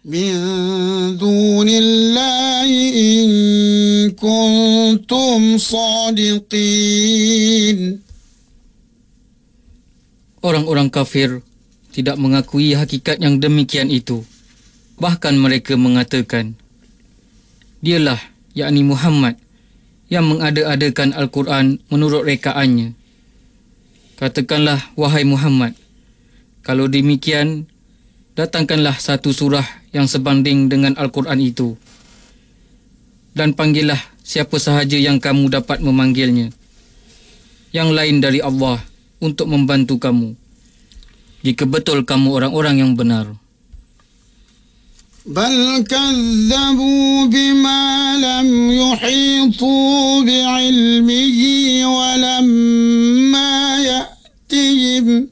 من دون الله إن كنتم صادقين. Orang-orang kafir tidak mengakui hakikat yang demikian itu. Bahkan mereka mengatakan, dialah, yakni Muhammad, yang mengada-adakan Al-Quran menurut rekaannya. Katakanlah, wahai Muhammad, kalau demikian, datangkanlah satu surah yang sebanding dengan Al-Quran itu. Dan panggillah siapa sahaja yang kamu dapat memanggilnya, yang lain dari Allah, untuk membantu kamu, jika betul kamu orang-orang yang benar. بل كذبوا بما لم يحيطوا بعلمه ولما يأتهم